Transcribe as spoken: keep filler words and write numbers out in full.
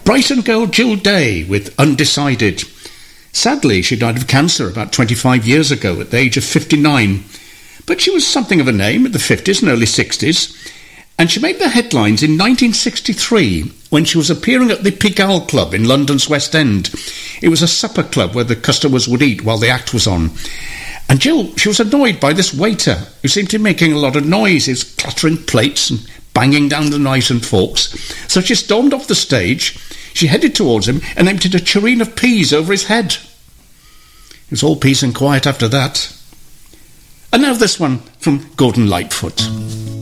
Brighton girl Jill Day with Undecided. Sadly, she died of cancer about twenty-five years ago at the age of fifty-nine. But she was something of a name in the fifties and early sixties, and she made the headlines in nineteen sixty-three when she was appearing at the Pigalle Club in London's West End. It was a supper club where the customers would eat while the act was on. And Jill, she was annoyed by this waiter who seemed to be making a lot of noise. He was clattering plates and banging down the knives and forks. So she stormed off the stage. She headed towards him and emptied a tureen of peas over his head. It was all peace and quiet after that. And now this one from Gordon Lightfoot.